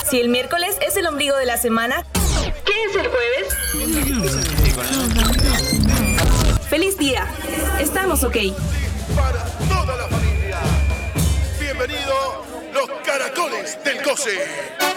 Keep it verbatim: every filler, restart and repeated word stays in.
Si el miércoles es el ombligo de la semana, ¿qué es el jueves? ¡Feliz día! Estamos ok. Para toda la familia. Bienvenido los caracoles del Goce.